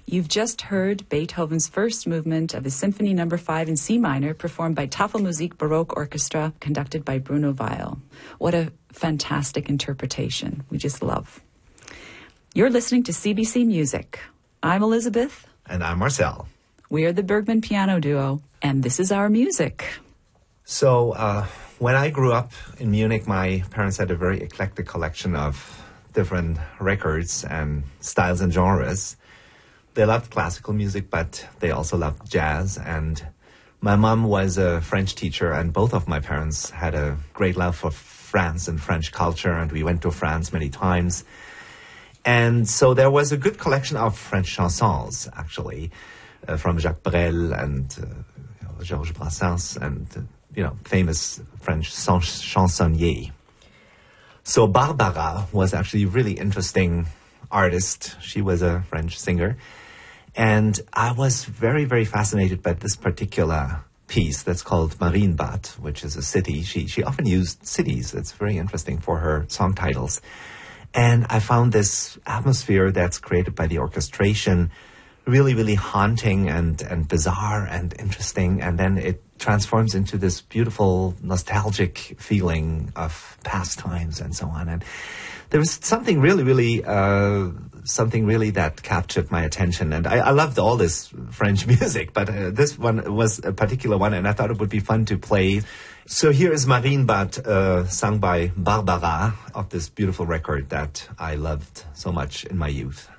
You've just heard Beethoven's first movement of his Symphony No. 5 in C minor, performed by Tafelmusik Baroque Orchestra, conducted by Bruno Weil. What a fantastic interpretation. We just love. You're listening to CBC Music. I'm Elizabeth. And I'm Marcel. We are the Bergman Piano Duo, and this is our music. So, when I grew up in Munich, my parents had a very eclectic collection of different records and styles and genres. They loved classical music, but they also loved jazz. And my mom was a French teacher, and both of my parents had a great love for France and French culture, and we went to France many times. And so there was a good collection of French chansons, actually, from Jacques Brel and Georges Brassens and, famous French chansonniers. So Barbara was actually a really interesting artist. She was a French singer. And I was very, very fascinated by this particular piece that's called Marienbad, which is a city. She often used cities. It's very interesting for her song titles. And I found this atmosphere that's created by the orchestration really, really haunting and bizarre and interesting. And then it transforms into this beautiful, nostalgic feeling of past times and so on. And there was something really that captured my attention. And I loved all this French music, but this one was a particular one, and I thought it would be fun to play. So here is Marienbad, sung by Barbara, of this beautiful record that I loved so much in my youth.